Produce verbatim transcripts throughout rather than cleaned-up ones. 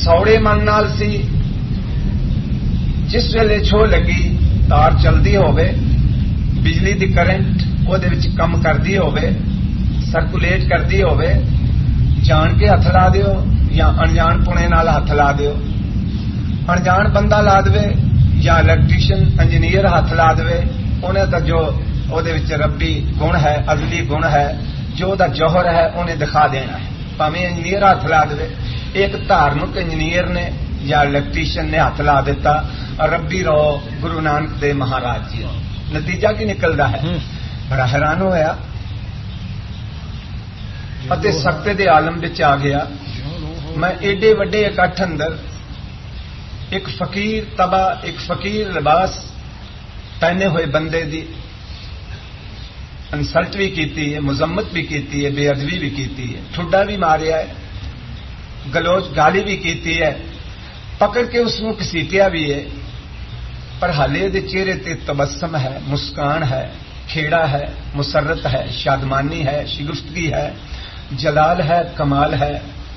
सौड़े मन नाल सी। जिस वेले छो लगी तार चलती होवे, बिजली दी करंट ओहदे विच कम करदी होवे, सर्कुलेट करदी होवे, जान के हथ ला दिओ या अनजान पुणे नाल हथ ला दिओ। अनजान बंदा ला देवे या इलैक्ट्रीशियन इंजीनियर हथ ला देवे, उन्हें तो जो ओहदे विच रब्बी गुण है, अजली गुण है, जो ओहदा जौहर है उन्हें दिखा देना है। भावें इंजीनियर हथ ला देवे, एक धार्मिक इंजीनियर ने या इलैक्ट्रीशियन ने हथ ला दिता, रब्बी रो गुरु नानक देव महाराज जी, नतीजा की निकलता है? बड़ा हैरान होया अते सकते दे आलम विच आ गया। मैं एडे वड्डे इकट्ठ अंदर एक फकीर तबा, एक फकीर लिबास पहने हुए बंदे दी इंसल्ट भी की है, मुजम्मत भी की है, बेअदबी भी की है, ठुड्डा भी मारिया है, गलोच गाली भी की है, पकड़ के उसनों घसीटिया भी है। पर हाले दे चेहरे ते तबस्सम है, मुस्कान है, खेड़ा है, मुसरत है, शादमानी है, शिगुफ्तगी है, जलाल है, कमाल है,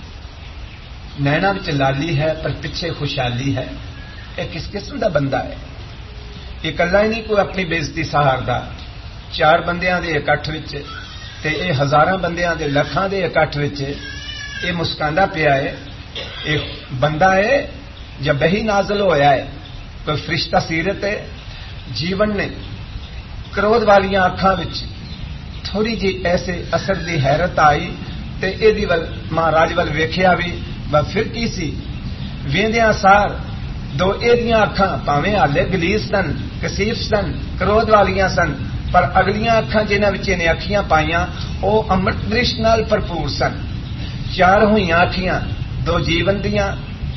नैना विच लाली है पर पिछे खुशहाली है। यह किस किस्म का बंदा है? ये कला ही नहीं कोई अपनी बेइज्जती सहारदा। चार बंदियां दे इकट्ठ विच ते ये हजारां बंदियां दे लखां दे इकट्ठ विच ये मुस्कांदा पिया है। एक बंदा है या बही नाजल होया है, कोई फरिश्ता सीरत है। जीवन ने क्रोध वालियां अखां विच थोड़ी जी ऐसे असर दी हैरत आई ते एदी वल महाराज वल वेखिया भी व फिर की सी वेंदियां सार दो एदियां अखां भावें हाले गलीस सन, कसीफ सन, क्रोध वालियां सन, पर अगलियां अखां जिन्हां विच इहने अखियां पाइयां ओह अमृत दृष्टि नाल भरपूर सन। चार होईयां अखियां, दो जीवन दियां,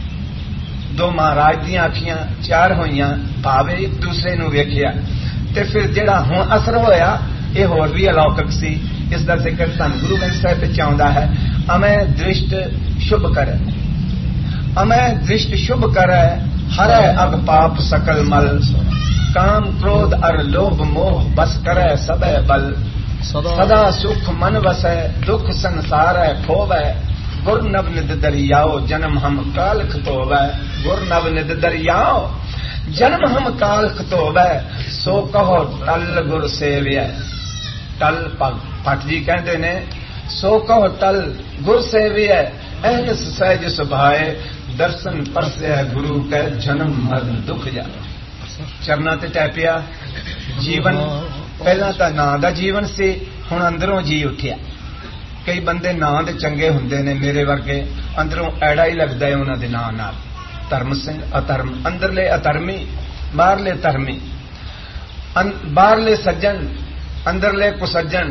दो महाराज दियां अखियां चार होईयां, भावे एक दूसरे नूं वेखिया ते फिर जिहड़ा हुण असर होया यह होर भी अलौकिक सी। इसका जिक्र धन गुरु ग्रंथ साहिब विच आउंदा है। अमै दृष्ट शुभ करे, अमै दृष्ट शुभ करे, हरै अग पाप सकल मल, काम क्रोध अर लोभ मोह बस करे सबे बल, सदा सुख मन वसै दुख संसार खोवै, गुर नव निद दरियाओ जन्म हम काल खतोवै, गुर नव निद दरियाओ जन्म हम काल खतोवै, सो कहो टल गुर सेव्य। टल भट्ट जी कहते ने सो कहो टल गुर सेव्य, अहनस सहज सुभाए, दर्शन परसे गुरु कै जन्म मरण दुख जाए। चरना ते टैपिया जीवन पहला तो ना दा जीवन से हुण अंदरों जी उठिया। कई बंदे ना दे चंगे हुंदे ने, मेरे वर्गे अंदरों ऐड़ा ही लगता है उन्हां दे नां नाल। धर्म सिंह अधर्म, अंदरले अधर्मी, बाहरले धर्मी, बाहरले सज्जन अंदरले कुसज्जन,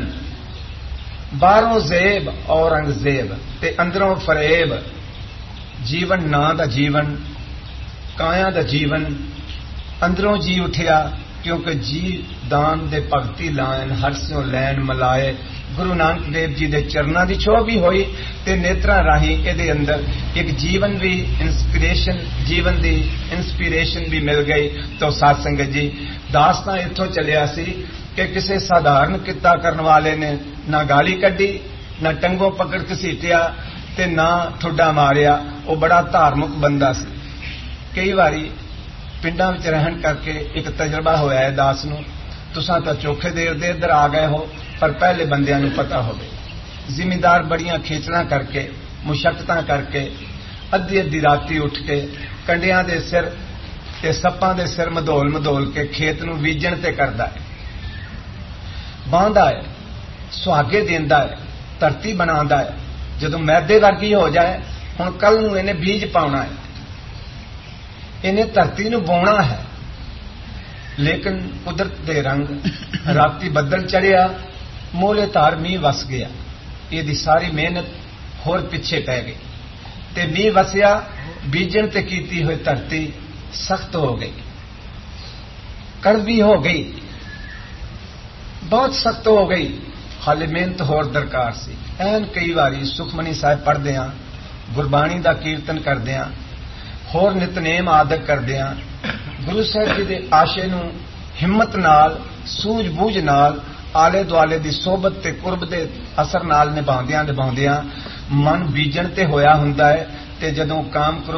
बाहरों जेब औरंगजेब ते अंदरों फरेब। जीवन ना दा जीवन, काया दा जीवन अंदरों जी उठिया, क्योंकि जी दान दे भगती लाइन हरस्यों लैन मलाए। गुरु नानक देव जी दे चरना की छोह भी हुई ते नेत्रां राही इहदे अंदर एक जीवन भी इंस्पिरेशन, जीवन की इंस्पिरेशन भी मिल गई। तो साध संगत जी दास तां इत्थों चलिया सी कि किसी साधारण किता करने वाले ने ना गाली कड्डी, ना टंगों पकड़ घसीटिया ते ना ठुड्डा मारिया। वो बड़ा धार्मिक बंदा सी। कई बारी पिंडां विच रहन करके एक तजर्बा होया है दास नूं, तुसां तां चोखे देर दे इधर आ गए हो, पर पहले बंदियां नूं पता होवे। जिमीदार बड़ियां खेचलां करके, मुशक्कतां करके, अद्धी अद्धी राती उठ के कंडियां दे सिर ते सप्पां दे सिर मधोल मधोल के खेत नूं बीजण ते करदा है, बांदा है, सुहागे देंदा है, धरती बनांदा है। जदों मैदे वर्गी हो जाए, हुण कल नूं इहने बीज पाउणा है, इन्हें धरती नूं बोना है, लेकिन कुदरत दे रंग राती बदल चढ़िया, मोले तार मीह वस गया, ये सारी मेहनत होर पिछे पै गई ते मीह वसिया, बीजण ते कीती हुई धरती सख्त हो गई, कड़वी हो गई, बहुत सख्त हो गई। हाले मेहनत होर दरकार सी। ऐन कई बारी सुखमनी साहिब पढ़दे आ, गुरबाणी दा कीर्तन करदे आ, होर नितनेम आदक करदे आ, गुरु साहिब जी दे आशे नूं हिम्मत नाल, सूझ बूझ नाल, आले दुआले दी सोबत ते कुर्ब दे असर नाल निभाउंदियां निभाउंदियां मन बीजण ते होया हुंदा है। ते जदों काम